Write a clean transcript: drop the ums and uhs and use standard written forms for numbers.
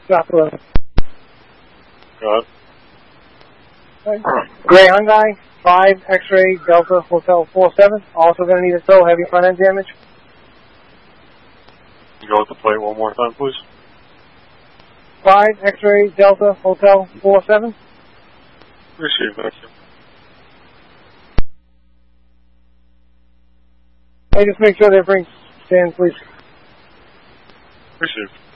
South 11. Got Right. Gray Hyundai, 5 X-Ray Delta Hotel 47. Also going to need a tow, heavy front end damage. Go with the plate one more time, please. 5 X-Ray Delta Hotel 47. Receive, thank you. Hey, just make sure they bring stand, please. Receive.